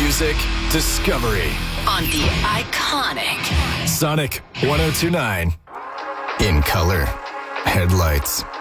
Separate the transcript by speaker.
Speaker 1: music discovery
Speaker 2: on the iconic
Speaker 1: Sonic 102.9. In color, headlights.